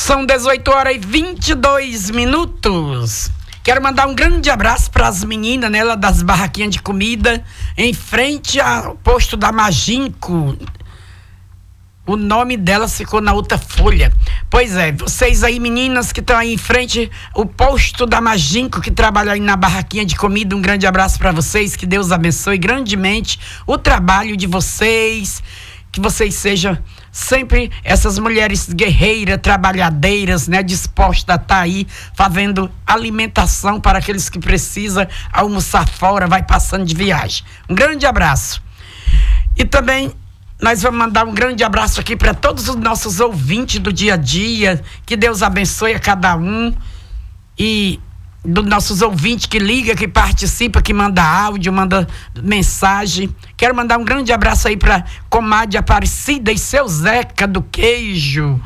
São 18h22. Quero mandar um grande abraço para as meninas, né, lá das barraquinhas de comida, em frente ao posto da Maginco. O nome delas ficou na outra folha. Pois é, vocês aí, meninas que estão aí em frente, o posto da Maginco, que trabalha aí na barraquinha de comida, um grande abraço para vocês, que Deus abençoe grandemente o trabalho de vocês, que vocês sejam sempre essas mulheres guerreiras, trabalhadeiras, né, dispostas a estar aí fazendo alimentação para aqueles que precisam almoçar fora, vai passando de viagem. Um grande abraço. E também nós vamos mandar um grande abraço aqui para todos os nossos ouvintes do dia a dia, que Deus abençoe a cada um, e dos nossos ouvintes que liga, que participa, que manda áudio, manda mensagem. Quero mandar um grande abraço aí para comadre Aparecida e seu Zeca do Queijo.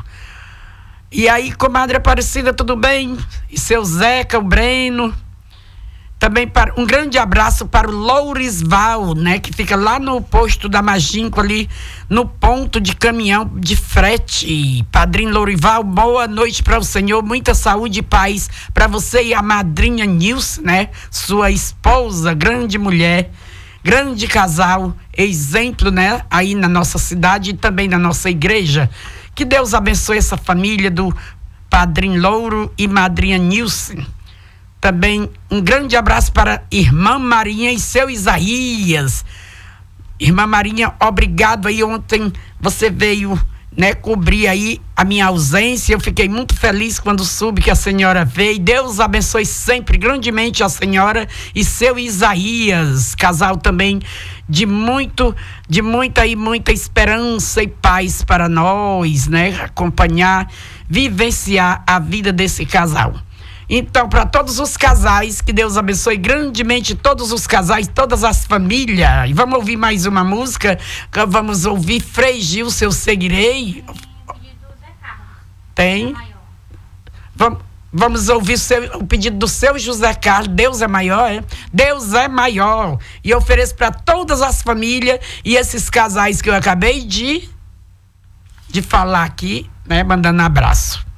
E aí, comadre Aparecida, tudo bem? E seu Zeca, o Breno. Também para um grande abraço para o Lourisval, né, que fica lá no posto da Maginco, ali no ponto de caminhão de frete. Padrinho Lourival, boa noite para o senhor, muita saúde e paz para você e a madrinha Nilce, né, sua esposa, grande mulher, grande casal, exemplo, né, aí na nossa cidade e também na nossa igreja. Que Deus abençoe essa família do Padrinho Louro e madrinha Nilce. Também um grande abraço para irmã Marinha e seu Isaías. Irmã Marinha, obrigado aí, ontem você veio, né, cobrir aí a minha ausência. Eu fiquei muito feliz quando soube que a senhora veio. Deus abençoe sempre grandemente a senhora e seu Isaías, casal também de muita esperança e paz para nós, né, acompanhar, vivenciar a vida desse casal. Então, para todos os casais, que Deus abençoe grandemente todos os casais, todas as famílias. E vamos ouvir mais uma música. Vamos ouvir Frei Gil, seu Seguirei. Tem? Vamos ouvir o pedido do seu José Carlos. Deus é maior, é? Deus é maior. E eu ofereço para todas as famílias e esses casais que eu acabei de falar aqui, né? Mandando abraço.